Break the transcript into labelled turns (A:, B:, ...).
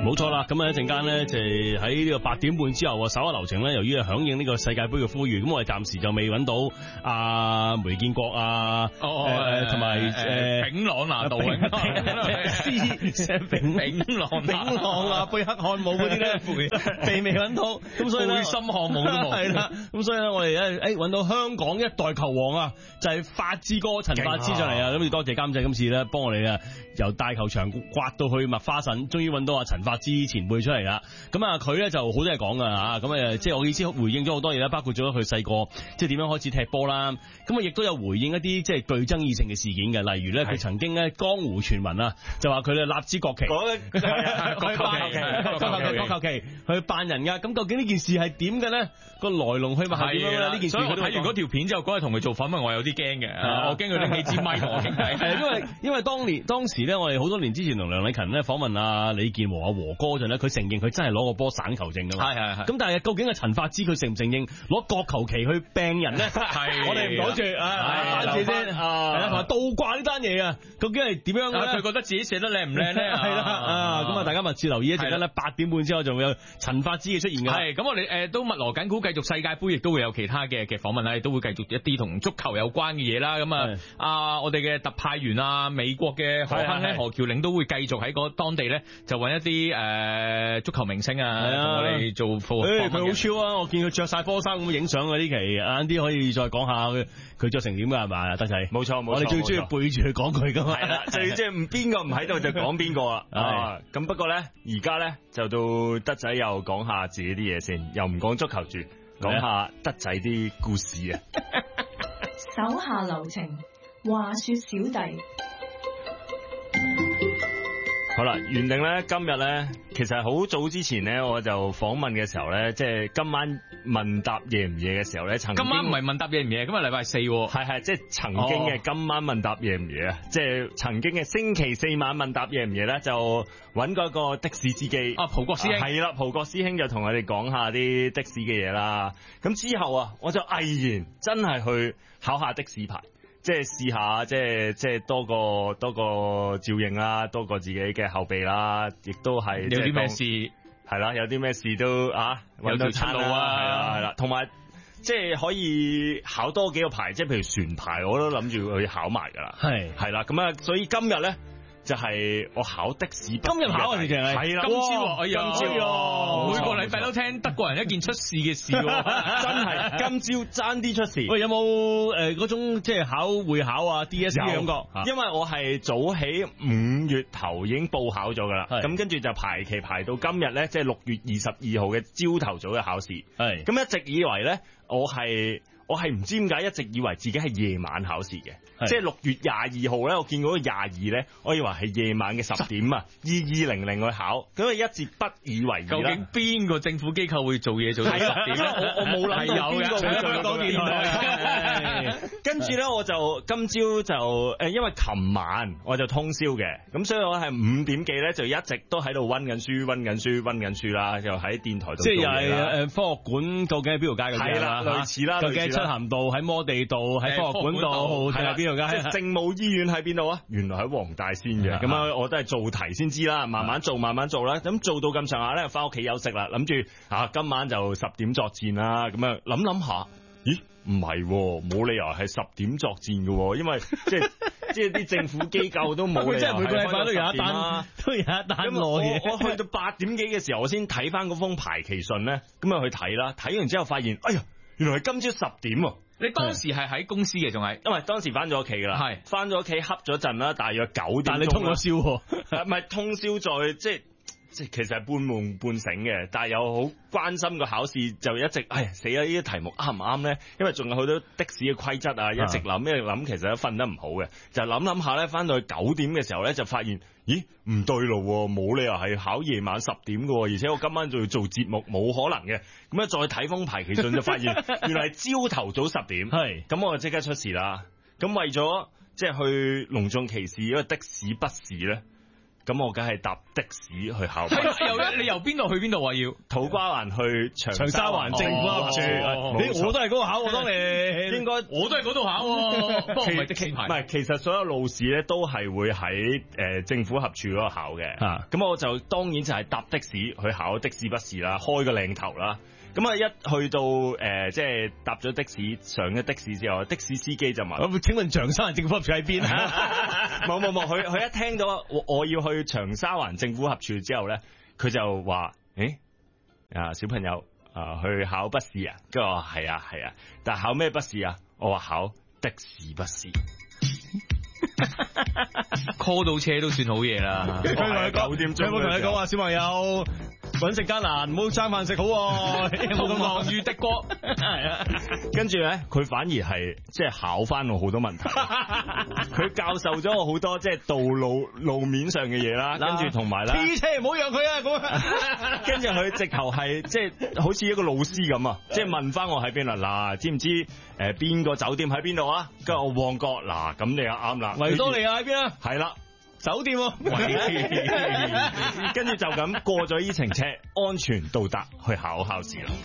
A: 冇錯啦，咁啊一陣間咧就喺呢個8點半之後稍後流程咧，由於係響應呢個世界盃嘅呼籲，咁我哋暫時就未揾到阿梅建國啊，同埋
B: 丙朗拿度丙朗
A: 啊，貝克漢姆嗰啲咧未揾到，咁所以咧
B: 背心漢姆都冇，
A: 係啦，咁所以咧我哋咧揾到香港一代球王啊，就係法之哥陳法之上嚟啊，咁要多謝監製今次咧幫我哋啊由大球場刮到去麥花臣，終於揾到阿陳法之前輩出嚟啦。咁啊佢咧就好多嘢講噶吓，咁即係我意思回應咗好多嘢啦，包括咗佢細個即係點樣開始踢波啦，咁啊亦都有回應一啲即係具爭議性嘅事件嘅，例如咧佢曾經咧江湖傳聞啊，就話佢哋立支國旗，國球旗去扮人噶，咁究竟呢件事係點嘅咧？個來龍去脈係點樣咧？呢件事
B: 所以我睇完嗰條片之後，嗰日同佢做訪問，我有啲驚嘅，我驚佢拎起支咪同我傾偈。
A: 因為當時咧，我哋好多年之前同梁禮勤咧訪問阿李健和阿和哥嗰陣咧，佢承認佢真係攞個波省球證噶嘛。係。咁但係究竟阿陳法之佢承唔承認攞國球旗去病人咧？係。我哋唔講住啊，翻住先啊，同埋倒掛呢單嘢啊，究竟係點樣咧？
B: 佢覺得自己寫得靚唔靚咧？
A: 係啦，咁啊，大家密切留意一陣間咧，8點半之後仲會有陳法之嘅出現嘅。
B: 係。咁我哋都密鑼緊鼓，繼續世界盃，亦都會有其他嘅訪問啦，亦都會繼續一啲同足球有關嘅嘢啦。咁我哋嘅特派員啊，美國嘅何亨咧，何僑領都會繼續喺當地咧，就揾一啲足球明星啊，同我哋做訪問。
A: 佢好超啊！我見佢着晒波衫咁影相嗰啲期，晏啲可以再講下佢着成點㗎係嘛？德仔，
C: 冇錯，
A: 我哋最中意背住佢講佢㗎嘛。
C: 係啦，即係邊個唔喺度就講邊個啊！咁不過咧，而家咧就到德仔又講下自己啲嘢先，又唔講足球住，講下德仔啲故事啊！
D: 手下留情，話說小弟。
C: 好啦，原定咧今日咧，其實好早之前咧，我就訪問嘅時候咧，即係今晚問答夜唔夜嘅時候咧，曾經
B: 今晚唔係問答夜唔夜，今日禮拜4，
C: 係即係曾經嘅今晚問答夜唔夜啊，即係曾經嘅星期4晚問答夜唔夜咧，就揾嗰個的士司機
B: 蒲國師兄
C: 係啦，蒲國師兄就同我哋講下啲的士嘅嘢啦。咁之後啊，我就毅然真係去考下的士牌。即係試下，即係多個照應啦，多個自己嘅後備啦，亦都係
B: 有啲咩事
C: 係啦，有啲咩事都揾到出路啊，係啦，同埋即係可以考多幾個牌，即係譬如船牌，我都諗住去考埋噶啦，係啦，咁啊，所以今日咧就係我考的士，今
A: 日考啊，直情係
B: 啦，今朝每個禮拜都聽德國人一件出事嘅事，真
C: 係今朝爭啲出事。
A: 喂，有冇嗰種即係會考啊 DSE 嘅感覺？
C: 因為我係早喺5月頭已經報考咗噶啦，咁跟住就排期排到今日咧，即係6月22號嘅朝頭早嘅考試。係咁一直以為咧，我係唔知點解一直以為自己係夜晚考試嘅，即係6月22號咧，我見嗰個22咧，我以為係夜晚嘅10點啊，22:00去考，咁啊一直不以為意啦。
B: 究竟邊個政府機構會做嘢做到10點？
C: 我冇諗到邊個會做
B: 香港電台。
C: 跟住咧，我就今朝就因為琴晚我就通宵嘅，咁所以我係5點幾咧就一直都喺度溫緊書啦，就喺電台度。
A: 即係又係科學館究竟喺邊度街嘅？
C: 係啦，類似啦，
A: 究竟喺漆咸道、喺摩地道、喺科學館道，係啦邊度街？
C: 即係政務醫院喺邊度啊？原來喺黃大仙嘅。咁啊，我都係做題先知啦，慢慢做啦。咁做到咁上下咧，翻屋企休息啦，諗住今晚就10點作戰啦。咁啊諗下，咦？唔係，冇理由係10點作戰嘅，因為即係啲政府機構都冇理由。
A: 即係每個禮拜都有一單攞嘢。
C: 我去到8點幾嘅時候，我先睇翻嗰封排期信咧，咁啊去睇啦。睇完之後發現，哎呀，原來係今朝10點。
B: 你當時係喺公司嘅，仲係？
C: 因為當時翻咗屋企噶啦，係翻咗屋企瞌咗陣啦，大約9點。
A: 但係你通咗宵，
C: 唔係通宵再即係其實係半夢半醒嘅，但係又好關心個考試，就一直死啦！呢啲題目啱唔啱咧？因為仲有好多的士嘅規則啊，一直諗，其實都瞓得唔好嘅，就諗下咧，翻到去9點嘅時候咧，就發現咦唔對路，冇理由係考夜晚10點嘅，而且我今晚仲要做節目，冇可能嘅。咁啊再睇封排期信就發現，原來係朝頭早10點，係咁我就即刻出事啦。咁為咗即係去隆重其事，因為的士筆試咧。 咁我梗係搭的士去考。
B: 你由邊度去邊度啊？要
C: 土瓜灣去長沙灣政府合署。
A: 我都係嗰個考，我當年
C: 應該
B: 我都係嗰度考，不過唔係的士牌。
C: 唔係，其實所有路試咧都係會喺政府合署嗰度考嘅。咁我就當然就係搭的士去考的士筆試啦，開個靚頭啦。咁啊，一去到即係搭咗的士，上咗的士之後，的士司機就問：
A: 請問長沙灣政府合署喺邊？
C: 冇，佢一聽到我要去長沙灣政府合署之後咧，佢就話：小朋友去考筆試啊？跟住我話係啊，但係考咩筆試啊？我話考的士筆試。
B: call 到車都算好嘢啦。
A: 佢同你講，有冇同你講話小朋友？揾食艱難，唔好爭飯食好喎。有冇咁望於敵國？係啊，
C: 跟住咧，佢反而係即係考翻我好多問題。佢教授咗我好多即係道路面上嘅嘢啦，跟住同埋啦
A: ，P 車唔好讓佢啊咁。
C: 跟住佢直頭係即係好似一個老師咁啊，即係問翻我喺邊啦。嗱，知唔知邊個酒店喺邊度啊？跟住我旺角嗱，咁你又啱啦。
A: 維多利亞喺邊啊？
C: 係啦。
A: 酒店喎，
C: 跟住就咁過咗呢程車，安全到達去考試啦。